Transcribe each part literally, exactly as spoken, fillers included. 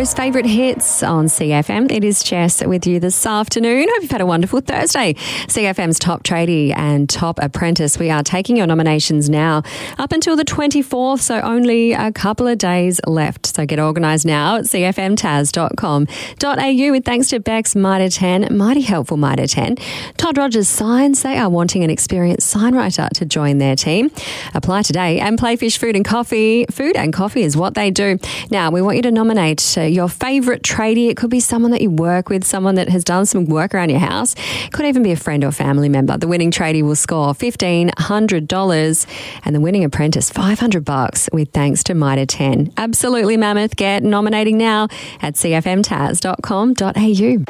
most favourite hits on C F M. It is Jess with you this afternoon. Hope you've had a wonderful Thursday. C F M's Top Tradie and Top Apprentice. We are taking your nominations now up until the twenty-fourth, so only a couple of days left. So get organised now at c f m taz dot com dot a u with thanks to Beck's Mitre ten, mighty helpful Mitre ten. Todd Rogers Signs, they are wanting an experienced signwriter to join their team. Apply today, and Playfish Food and Coffee. Food and coffee is what they do. Now, we want you to nominate uh, your favourite tradie. It could be someone that you work with, someone that has done some work around your house. It could even be a friend or family member. The winning tradie will score fifteen hundred dollars and the winning apprentice five hundred bucks with thanks to Mitre ten. Absolutely mammoth. Get nominating now at c f m taz dot com dot a u.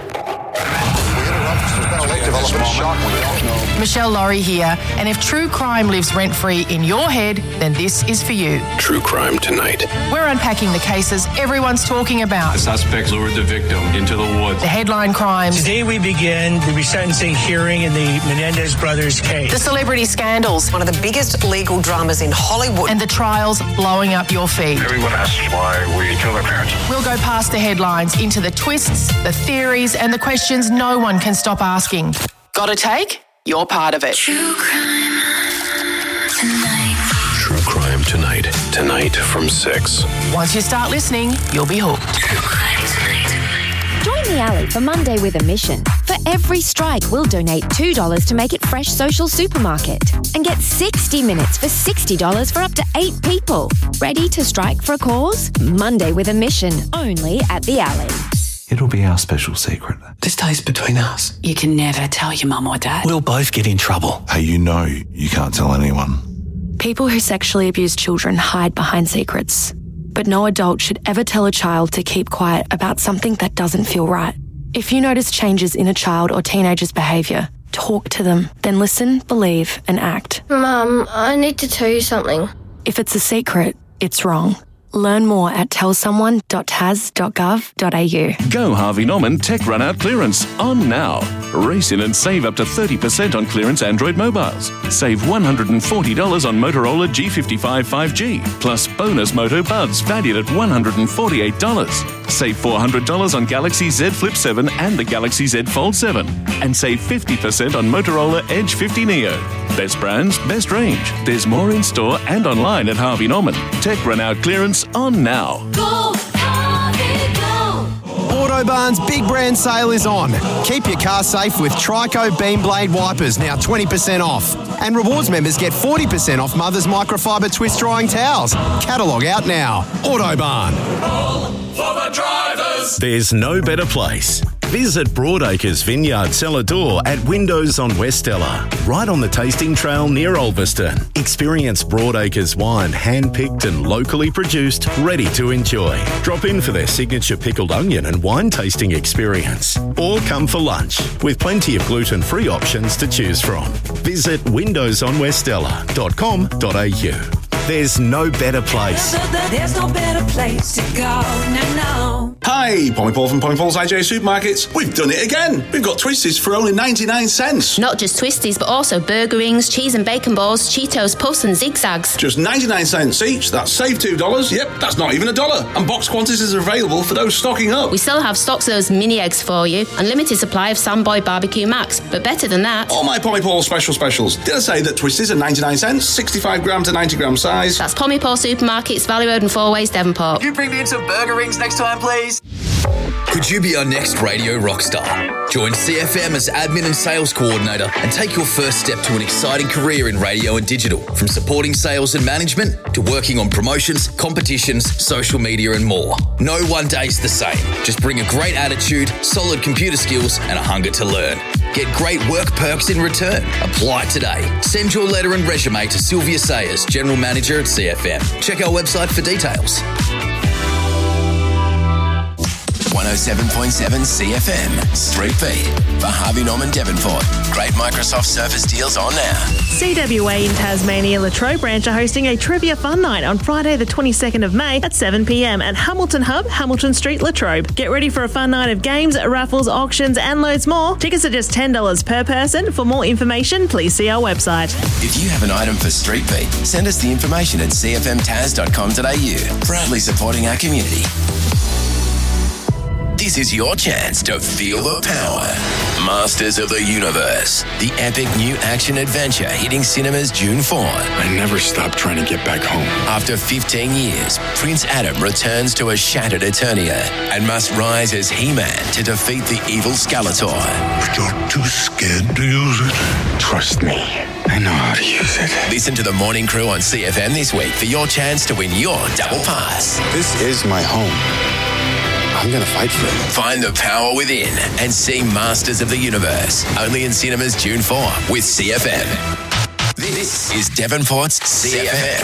Michelle Laurie here, and if true crime lives rent-free in your head, then this is for you. True Crime Tonight. We're unpacking the cases everyone's talking about. The suspect lured the victim into the woods. The headline crimes. Today we begin the resentencing hearing in the Menendez brothers case. The celebrity scandals. One of the biggest legal dramas in Hollywood. And the trials blowing up your feed. Everyone asks why we kill their parents. We'll go past the headlines into the twists, the theories, and the questions no one can stop asking. Got a take? You're part of it. True Crime Tonight. True Crime Tonight. Tonight from six. Once you start listening, you'll be hooked. True Crime Tonight. Join the Alley for Monday with a mission. For every strike, we'll donate two dollars to Make It Fresh Social Supermarket. And get sixty minutes for sixty dollars for up to eight people. Ready to strike for a cause? Monday with a mission, only at the Alley. It'll be our special secret. This stays between us. You can never tell your mum or dad. We'll both get in trouble. Hey, you know you can't tell anyone. People who sexually abuse children hide behind secrets. But no adult should ever tell a child to keep quiet about something that doesn't feel right. If you notice changes in a child or teenager's behaviour, talk to them. Then listen, believe, and act. Mum, I need to tell you something. If it's a secret, it's wrong. Learn more at tell someone dot taz dot gov dot a u. Go Harvey Norman Tech Run Out Clearance on now. Race in and save up to thirty percent on clearance Android mobiles. Save one hundred forty dollars on Motorola G fifty-five five G, plus bonus Moto Buds valued at one hundred forty-eight dollars. Save four hundred dollars on Galaxy Z Flip seven and the Galaxy Z Fold seven. And save fifty percent on Motorola Edge fifty Neo. Best brands, best range. There's more in store and online at Harvey Norman. Tech Run Out Clearance on now. Go, Harvey, go! Autobarn's big brand sale is on. Keep your car safe with Trico Beam Blade wipers, now twenty percent off. And rewards members get forty percent off Mother's microfiber twist drying towels. Catalogue out now. Autobarn. All for the drivers. There's no better place. Visit Broadacres Vineyard Cellar Door at Windows on Westella, right on the tasting trail near Ulverston. Experience Broadacres wine hand-picked and locally produced, ready to enjoy. Drop in for their signature pickled onion and wine tasting experience. Or come for lunch, with plenty of gluten-free options to choose from. Visit windows on westella dot com dot a u. There's no better place. There's no better place to go. No, no. Hi, Pommy Paul from Pommy Paul's I J Supermarkets. We've done it again. We've got Twisties for only ninety-nine cents. Not just Twisties, but also burger rings, cheese and bacon balls, Cheetos, Puffs and Zigzags. Just ninety-nine cents each. That's save two dollars. Yep, that's not even a dollar. And box quantities are available for those stocking up. We still have stocks of those mini eggs for you. Unlimited supply of Sandboy Barbecue Max. But better than that, all my Pommy Paul special specials. Did I say that Twisties are ninety-nine cents, sixty-five gram to ninety gram size? That's Pommy Paul Supermarkets, Valley Road and Four Ways, Devonport. Can you bring me in some burger rings next time, please? Could you be our next radio rock star? Join C F M as admin and sales coordinator and take your first step to an exciting career in radio and digital. From supporting sales and management to working on promotions, competitions, social media and more. No one day's the same. Just bring a great attitude, solid computer skills and a hunger to learn. Get great work perks in return. Apply today. Send your letter and resume to Sylvia Sayers, General Manager at C F M. Check our website for details. one oh seven point seven C F M, Street Beat for Harvey Norman Devonport. Great Microsoft Surface deals on now. C W A in Tasmania Latrobe branch are hosting a trivia fun night on Friday the twenty-second of May at seven p m at Hamilton Hub, Hamilton Street, Latrobe. Get ready for a fun night of games, raffles, auctions and loads more. Tickets are just ten dollars per person. For more information, please see our website. If you have an item for Street Beat, send us the information at c f m taz dot com dot a u. Proudly supporting our community. This is your chance to feel the power. Masters of the Universe, the epic new action adventure hitting cinemas June fourth. I never stopped trying to get back home. After fifteen years, Prince Adam returns to a shattered Eternia and must rise as He-Man to defeat the evil Skeletor. But you're too scared to use it. Trust me, I know how to use it. Listen to the Morning Crew on C F M this week for your chance to win your double pass. This is my home. I'm going to fight for it. Find the power within and see Masters of the Universe. Only in cinemas June fourth with C F M. This is Devonport's C F M.